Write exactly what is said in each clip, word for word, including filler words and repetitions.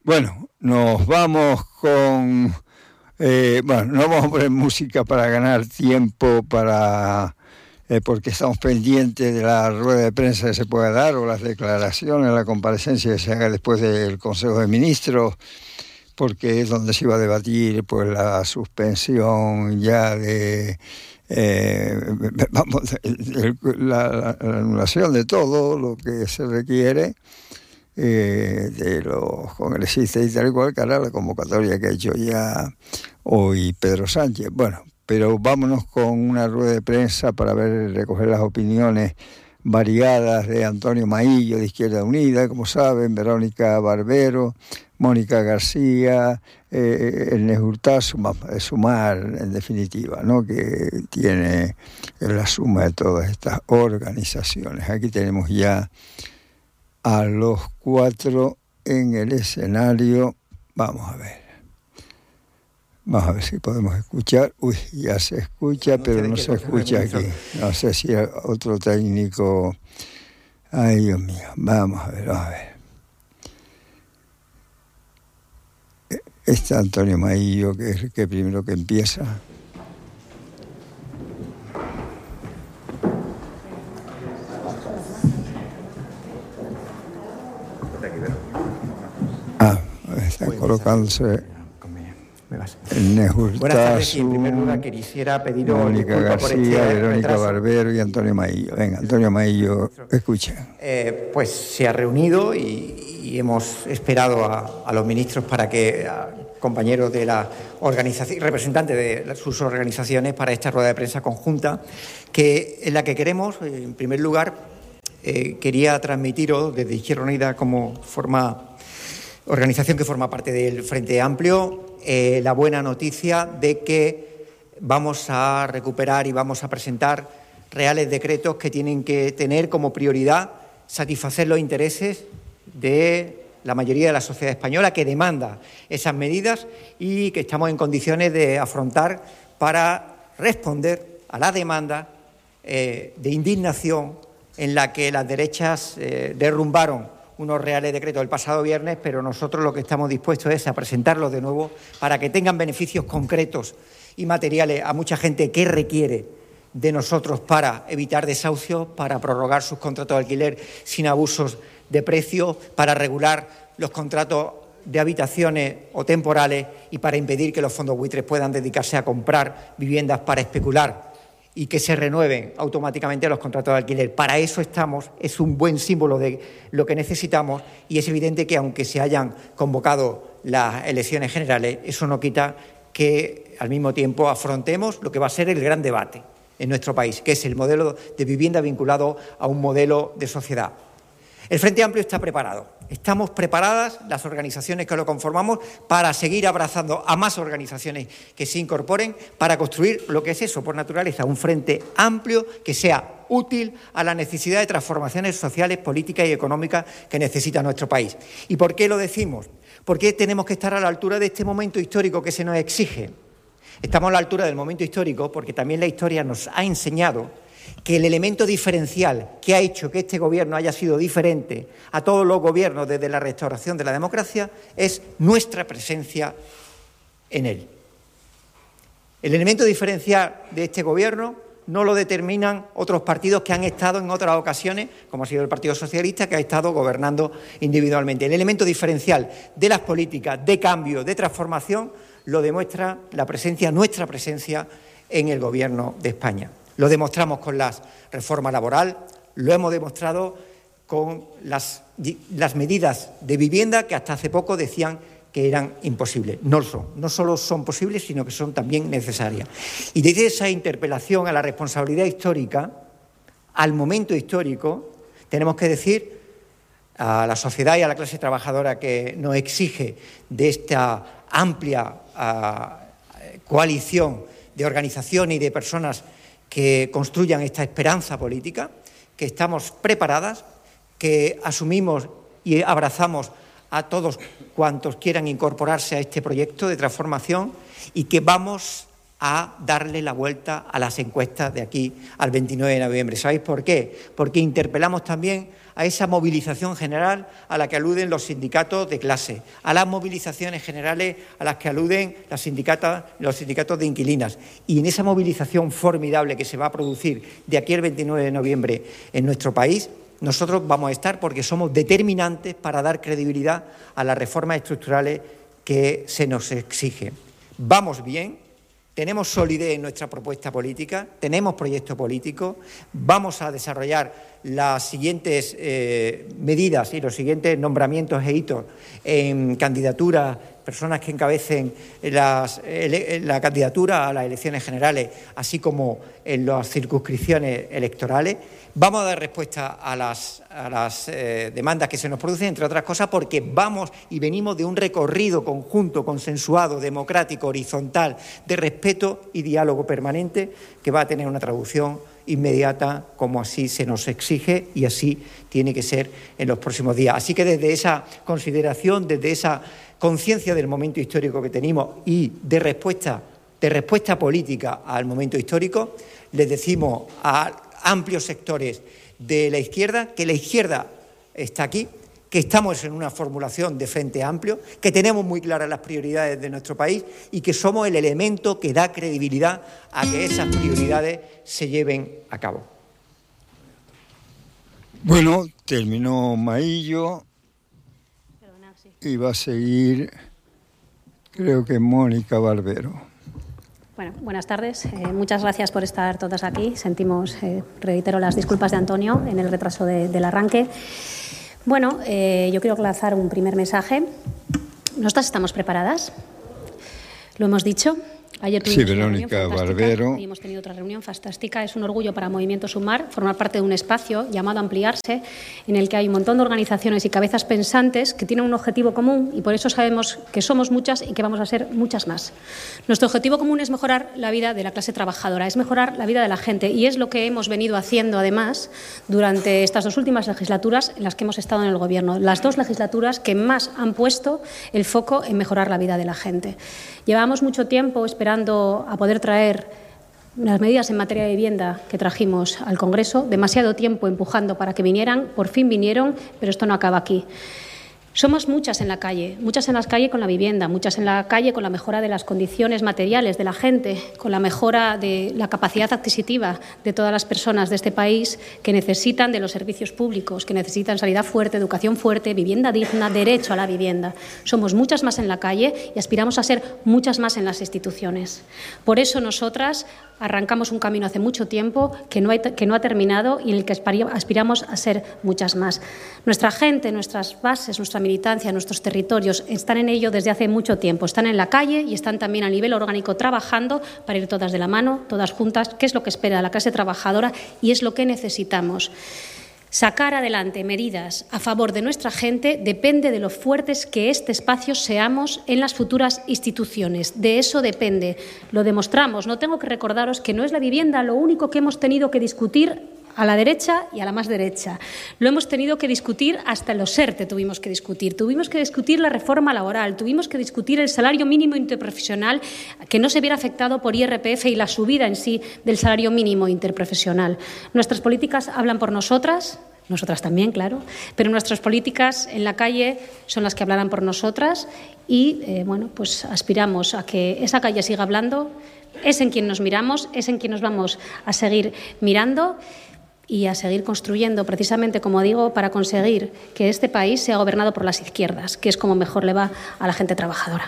Bueno, nos vamos con... Eh, bueno, no vamos a poner música para ganar tiempo, para eh, porque estamos pendientes de la rueda de prensa que se pueda dar o las declaraciones, la comparecencia que se haga después del Consejo de Ministros, porque es donde se iba a debatir pues la suspensión ya de... Eh, vamos, la, la, la anulación de todo lo que se requiere eh, de los congresistas y tal y cual, cara a la convocatoria que ha hecho ya hoy Pedro Sánchez. Bueno, pero vámonos con una rueda de prensa para ver, recoger las opiniones variadas de Antonio Maillo de Izquierda Unida, como saben, Verónica Barbero, Mónica García, eh, Ernest Hurtado, suma, Sumar en definitiva, ¿no?, que tiene la suma de todas estas organizaciones. Aquí tenemos ya a los cuatro en el escenario. Vamos a ver. Vamos a ver si podemos escuchar. Uy, ya se escucha, pero no se escucha aquí. No sé si hay otro técnico. Ay, Dios mío. Vamos a ver, vamos a ver. Está Antonio Maillo, que es el que primero que empieza. Ah, está colocándose. Buenas tardes, y en primer lugar quisiera pediros Mónica disculpas por García, este Verónica retraso. Barbero y Antonio Maillo. Venga, Antonio Maillo, escucha. Eh, pues se ha reunido y, y hemos esperado a, a los ministros para que, a compañeros de la organización, representantes de sus organizaciones, para esta rueda de prensa conjunta, que en la que queremos, en primer lugar, eh, quería transmitiros desde Izquierda Unida, como forma organización que forma parte del Frente Amplio, eh, la buena noticia de que vamos a recuperar y vamos a presentar reales decretos que tienen que tener como prioridad satisfacer los intereses de la mayoría de la sociedad española, que demanda esas medidas y que estamos en condiciones de afrontar para responder a la demanda eh, de indignación en la que las derechas eh, derrumbaron unos reales decretos el pasado viernes, pero nosotros lo que estamos dispuestos es a presentarlos de nuevo para que tengan beneficios concretos y materiales a mucha gente que requiere de nosotros para evitar desahucios, para prorrogar sus contratos de alquiler sin abusos de precio, para regular los contratos de habitaciones o temporales y para impedir que los fondos buitres puedan dedicarse a comprar viviendas para especular y que se renueven automáticamente los contratos de alquiler. Para eso estamos, es un buen símbolo de lo que necesitamos y es evidente que aunque se hayan convocado las elecciones generales, eso no quita que al mismo tiempo afrontemos lo que va a ser el gran debate en nuestro país, que es el modelo de vivienda vinculado a un modelo de sociedad. El Frente Amplio está preparado. Estamos preparadas, las organizaciones que lo conformamos, para seguir abrazando a más organizaciones que se incorporen para construir lo que es eso, por naturaleza, un frente amplio que sea útil a la necesidad de transformaciones sociales, políticas y económicas que necesita nuestro país. ¿Y por qué lo decimos? Porque tenemos que estar a la altura de este momento histórico que se nos exige. Estamos a la altura del momento histórico porque también la historia nos ha enseñado que el elemento diferencial que ha hecho que este gobierno haya sido diferente a todos los gobiernos desde la restauración de la democracia es nuestra presencia en él. El elemento diferencial de este gobierno no lo determinan otros partidos que han estado en otras ocasiones, como ha sido el Partido Socialista, que ha estado gobernando individualmente. El elemento diferencial de las políticas de cambio, de transformación, lo demuestra la presencia, nuestra presencia en el Gobierno de España. Lo demostramos con la reforma laboral, lo hemos demostrado con las, las medidas de vivienda que hasta hace poco decían que eran imposibles. No lo son, no solo son posibles, sino que son también necesarias. Y desde esa interpelación a la responsabilidad histórica, al momento histórico, tenemos que decir a la sociedad y a la clase trabajadora que nos exige de esta amplia uh, coalición de organizaciones y de personas que construyan esta esperanza política, que estamos preparadas, que asumimos y abrazamos a todos cuantos quieran incorporarse a este proyecto de transformación y que vamos a darle la vuelta a las encuestas de aquí al veintinueve de noviembre. ¿Sabéis por qué? Porque interpelamos también a esa movilización general a la que aluden los sindicatos de clase, a las movilizaciones generales a las que aluden las sindicatas, los sindicatos de inquilinas. Y en esa movilización formidable que se va a producir de aquí al veintinueve de noviembre en nuestro país, nosotros vamos a estar porque somos determinantes para dar credibilidad a las reformas estructurales que se nos exigen. Vamos bien. Tenemos solidez en nuestra propuesta política, tenemos proyecto político, vamos a desarrollar las siguientes eh, medidas y los siguientes nombramientos e hitos en candidaturas, personas que encabecen las, ele, la candidatura a las elecciones generales, así como en las circunscripciones electorales. Vamos a dar respuesta a las, a las eh, demandas que se nos producen, entre otras cosas, porque vamos y venimos de un recorrido conjunto, consensuado, democrático, horizontal, de respeto y diálogo permanente, que va a tener una traducción inmediata, como así se nos exige y así tiene que ser en los próximos días. Así que desde esa consideración, desde esa conciencia del momento histórico que tenemos y de respuesta, de respuesta política al momento histórico, les decimos a amplios sectores de la izquierda que la izquierda está aquí, que estamos en una formulación de frente amplio, que tenemos muy claras las prioridades de nuestro país y que somos el elemento que da credibilidad a que esas prioridades se lleven a cabo. Bueno, terminó Maillo y va a seguir, creo que Mónica Barbero. Bueno, buenas tardes. Eh, muchas gracias por estar todas aquí. Sentimos, eh, reitero las disculpas de Antonio en el retraso de, del arranque. Bueno, eh, yo quiero lanzar un primer mensaje. Nosotras estamos preparadas. Lo hemos dicho. Ayer tuvimos sí, una Verónica reunión Barbero. Y hemos tenido otra reunión fantástica. Es un orgullo para Movimiento Sumar formar parte de un espacio llamado Ampliarse, en el que hay un montón de organizaciones y cabezas pensantes que tienen un objetivo común y por eso sabemos que somos muchas y que vamos a ser muchas más. Nuestro objetivo común es mejorar la vida de la clase trabajadora, es mejorar la vida de la gente y es lo que hemos venido haciendo además durante estas dos últimas legislaturas en las que hemos estado en el Gobierno. Las dos legislaturas que más han puesto el foco en mejorar la vida de la gente. Llevamos mucho tiempo esperando a poder traer las medidas en materia de vivienda que trajimos al Congreso, demasiado tiempo empujando para que vinieran, por fin vinieron, pero esto no acaba aquí. Somos muchas en la calle, muchas en la calle con la vivienda, muchas en la calle con la mejora de las condiciones materiales de la gente, con la mejora de la capacidad adquisitiva de todas las personas de este país que necesitan de los servicios públicos, que necesitan sanidad fuerte, educación fuerte, vivienda digna, derecho a la vivienda. Somos muchas más en la calle y aspiramos a ser muchas más en las instituciones. Por eso nosotras arrancamos un camino hace mucho tiempo que no, hay, que no ha terminado y en el que aspiramos a ser muchas más. Nuestra gente, nuestras bases, nuestra militancia, nuestros territorios están en ello desde hace mucho tiempo. Están en la calle y están también a nivel orgánico trabajando para ir todas de la mano, todas juntas, que es lo que espera la clase trabajadora y es lo que necesitamos. Sacar adelante medidas a favor de nuestra gente depende de lo fuertes que este espacio seamos en las futuras instituciones. De eso depende. Lo demostramos. No tengo que recordaros que no es la vivienda lo único que hemos tenido que discutir a la derecha y a la más derecha. Lo hemos tenido que discutir hasta los ERTE, tuvimos que discutir. Tuvimos que discutir la reforma laboral, tuvimos que discutir el salario mínimo interprofesional que no se viera afectado por I R P F y la subida en sí del salario mínimo interprofesional. Nuestras políticas hablan por nosotras, nosotras también, claro, pero nuestras políticas en la calle son las que hablarán por nosotras y, eh, bueno, pues aspiramos a que esa calle siga hablando, es en quien nos miramos, es en quien nos vamos a seguir mirando y a seguir construyendo, precisamente, como digo, para conseguir que este país sea gobernado por las izquierdas, que es como mejor le va a la gente trabajadora.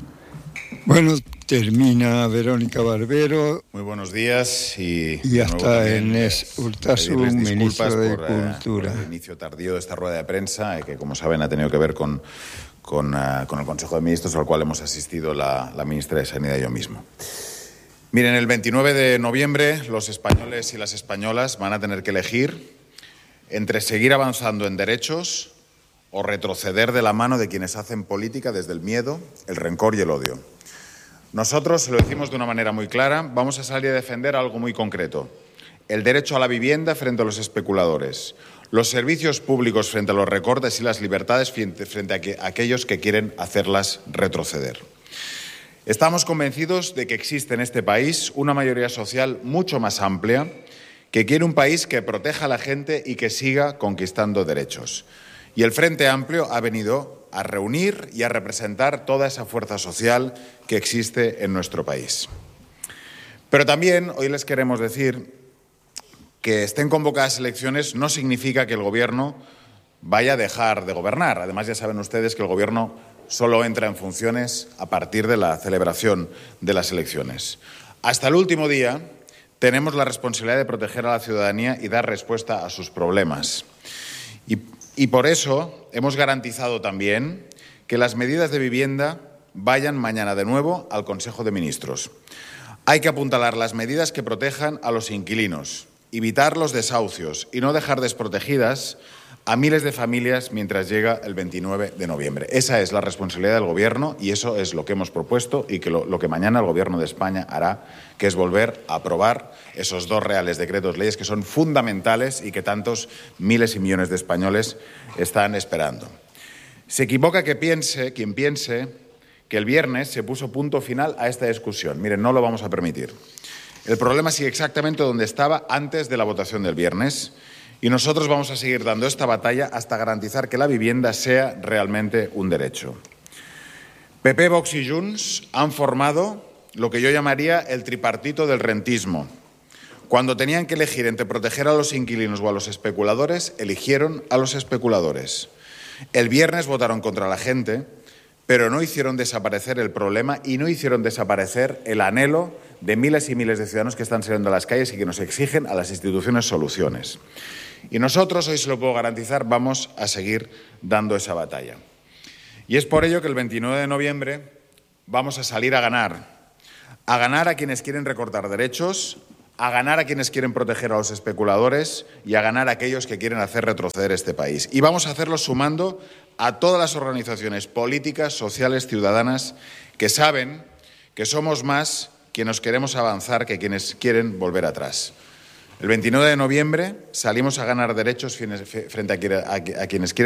Bueno, termina Verónica Barbero. Muy buenos días y, y hasta Ernest Urtasun, ministro de por, Cultura. Uh, por el inicio tardío de esta rueda de prensa, eh, que como saben ha tenido que ver con, con, uh, con el Consejo de Ministros al cual hemos asistido la, la ministra de Sanidad y yo mismo. Miren, el veintinueve de noviembre los españoles y las españolas van a tener que elegir entre seguir avanzando en derechos o retroceder de la mano de quienes hacen política desde el miedo, el rencor y el odio. Nosotros, se lo decimos de una manera muy clara, vamos a salir a defender algo muy concreto: el derecho a la vivienda frente a los especuladores, los servicios públicos frente a los recortes y las libertades frente a aquellos que quieren hacerlas retroceder. Estamos convencidos de que existe en este país una mayoría social mucho más amplia que quiere un país que proteja a la gente y que siga conquistando derechos. Y el Frente Amplio ha venido a reunir y a representar toda esa fuerza social que existe en nuestro país. Pero también hoy les queremos decir que estén convocadas elecciones no significa que el Gobierno vaya a dejar de gobernar. Además, ya saben ustedes que el Gobierno solo entra en funciones a partir de la celebración de las elecciones. Hasta el último día tenemos la responsabilidad de proteger a la ciudadanía y dar respuesta a sus problemas. Y, y por eso hemos garantizado también que las medidas de vivienda vayan mañana de nuevo al Consejo de Ministros. Hay que apuntalar las medidas que protejan a los inquilinos, evitar los desahucios y no dejar desprotegidas a miles de familias mientras llega el veintinueve de noviembre. Esa es la responsabilidad del Gobierno y eso es lo que hemos propuesto y que lo, lo que mañana el Gobierno de España hará, que es volver a aprobar esos dos reales decretos leyes que son fundamentales y que tantos miles y millones de españoles están esperando. Se equivoca que piense, quien piense que el viernes se puso punto final a esta discusión. Miren, no lo vamos a permitir. El problema sigue exactamente donde estaba antes de la votación del viernes. Y nosotros vamos a seguir dando esta batalla hasta garantizar que la vivienda sea realmente un derecho. P P, Vox y Junts han formado lo que yo llamaría el tripartito del rentismo. Cuando tenían que elegir entre proteger a los inquilinos o a los especuladores, eligieron a los especuladores. El viernes votaron contra la gente, pero no hicieron desaparecer el problema y no hicieron desaparecer el anhelo de miles y miles de ciudadanos que están saliendo a las calles y que nos exigen a las instituciones soluciones. Y nosotros, hoy se lo puedo garantizar, vamos a seguir dando esa batalla. Y es por ello que el veintinueve de noviembre vamos a salir a ganar. A ganar a quienes quieren recortar derechos, a ganar a quienes quieren proteger a los especuladores y a ganar a aquellos que quieren hacer retroceder este país. Y vamos a hacerlo sumando a todas las organizaciones políticas, sociales, ciudadanas, que saben que somos más quienes queremos avanzar que quienes quieren volver atrás. El veintinueve de noviembre salimos a ganar derechos frente a quienes quieren